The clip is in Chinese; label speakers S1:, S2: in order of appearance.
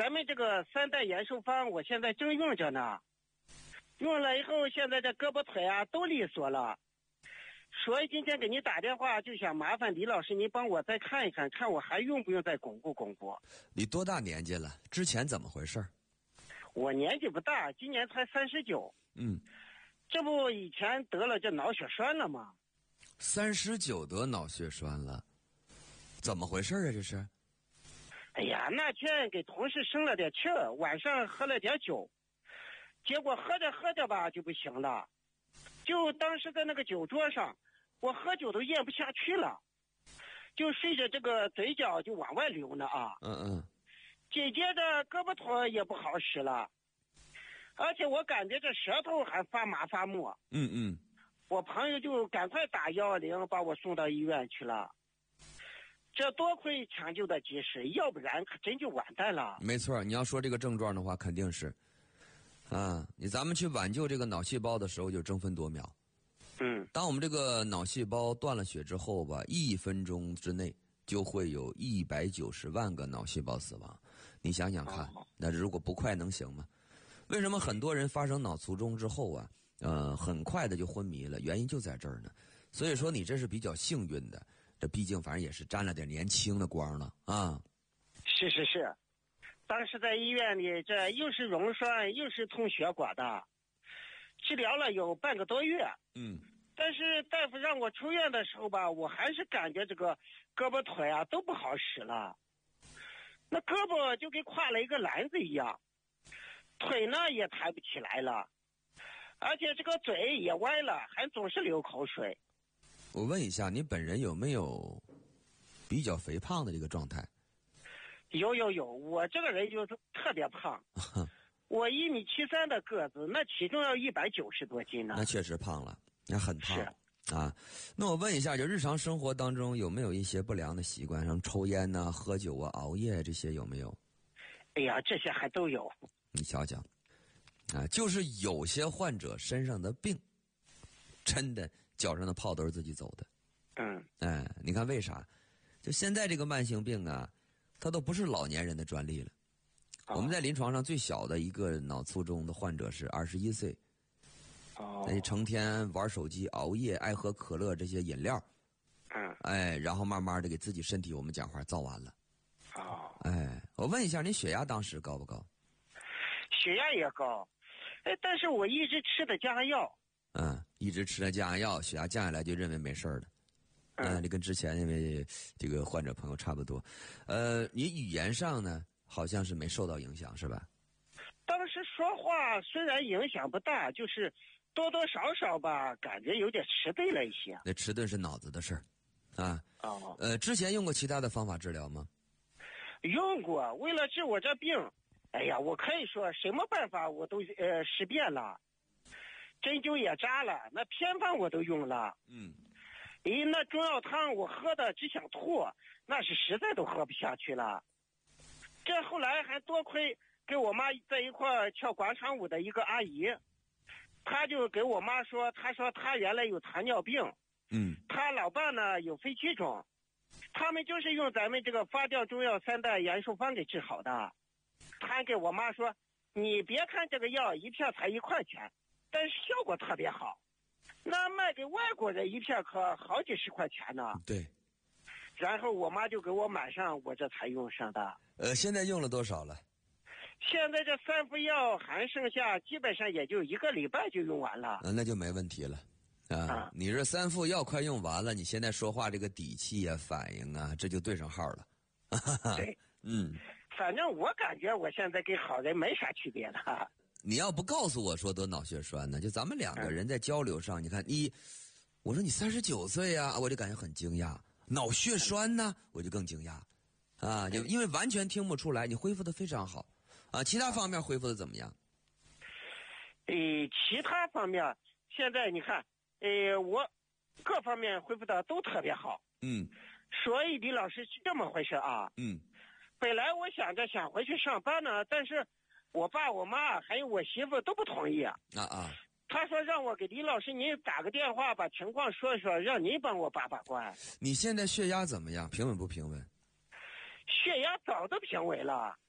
S1: 咱们这个3代延寿方，我现在正用着呢。用了以后，现在这胳膊腿啊都利索了。所以今天给你打电话，就想麻烦李老师，您帮我再看一看，看我还用不用再巩固巩固。
S2: 你多大年纪了？之前怎么回事？
S1: 我年纪不大，今年才39。这不以前得了这脑血栓了吗
S2: ？39得脑血栓了，怎么回事啊？这是？
S1: 哎呀，那天给同事生了点气儿，晚上喝了点酒，结果喝着喝着吧就不行了。就当时在那个酒桌上，我喝酒都咽不下去了，就顺着这个嘴角就往外流呢啊。紧接着胳膊腿也不好使了，而且我感觉这舌头还发麻发木。我朋友就赶快打110把我送到医院去了。这多亏抢救的及时，要不然可真就完蛋了。
S2: 没错，你要说这个症状的话，肯定是咱们去挽救这个脑细胞的时候就争分夺秒。当我们这个脑细胞断了血之后吧，1分钟之内就会有190万个脑细胞死亡。你想想看，那如果不快能行吗？为什么很多人发生脑卒中之后啊，很快的就昏迷了？原因就在这儿呢。所以说你这是比较幸运的，这毕竟反正也是沾了点年轻的光了啊。
S1: 是，当时在医院里，这又是溶栓又是通血管的，治疗了有半个多月。但是大夫让我出院的时候吧，我还是感觉这个胳膊腿啊都不好使了，那胳膊就跟挎了一个篮子一样，腿呢也抬不起来了，而且这个嘴也歪了，还总是流口水。
S2: 我问一下，你本人有没有比较肥胖的这个状态？
S1: 有，我这个人就是特别胖。我1.73米的个子，那体重要190多斤呢。
S2: 那确实胖了，那很胖。
S1: 是
S2: 啊。那我问一下，就日常生活当中有没有一些不良的习惯，像抽烟呐、喝酒啊、熬夜这些有没有？
S1: 哎呀，这些还都有。
S2: 你瞧瞧，就是有些患者身上的病，真的脚上的泡都是自己走的。你看为啥？就现在这个慢性病啊，它都不是老年人的专利了。我们在临床上最小的一个脑卒中的患者是21岁。那成天玩手机、熬夜、爱喝可乐这些饮料。然后慢慢的给自己身体，我们讲话造完了。我问一下，你血压当时高不高？
S1: 血压也高，但是我一直吃的降压药。
S2: 一直吃了降压药，血压降下来就认为没事了。这跟之前因为这个患者朋友差不多。你语言上呢，好像是没受到影响，是吧？
S1: 当时说话虽然影响不大，就是多多少少吧，感觉有点迟钝了一些。
S2: 那迟钝是脑子的事儿之前用过其他的方法治疗吗？
S1: 用过，为了治我这病，哎呀，我可以说什么办法我都试遍了，针灸也扎了，那偏方我都用了。那中药汤我喝的只想吐，那是实在都喝不下去了。这后来还多亏跟我妈在一块跳广场舞的一个阿姨，她就给我妈说，她说她原来有糖尿病，她老爸呢有肺气肿，他们就是用咱们这个发酵中药3代延寿方给治好的。她给我妈说，你别看这个药一片才1块钱，但是效果特别好，那卖给外国人一片可好几十块钱呢。
S2: 对。
S1: 然后我妈就给我买上，我这才用上的。
S2: 现在用了多少了？
S1: 现在这3副药还剩下，基本上也就1个礼拜就用完了。
S2: 那就没问题了。你这3副药快用完了，你现在说话这个底气啊、反应啊，这就对上号了。
S1: 对。反正我感觉我现在跟好人没啥区别的。
S2: 你要不告诉我说得脑血栓呢，就咱们2个人在交流上，你看我说你39岁啊，我就感觉很惊讶。脑血栓呢，我就更惊讶。就因为完全听不出来，你恢复的非常好。其他方面恢复的怎么样？
S1: 其他方面现在你看，我各方面恢复的都特别好。所以李老师是这么回事啊。本来我想回去上班呢，但是我爸我妈还有我媳妇都不同意。他说让我给李老师您打个电话，把情况说一说，让您帮我把关。
S2: 你现在血压怎么样？平稳不平稳？
S1: 血压早都平稳了。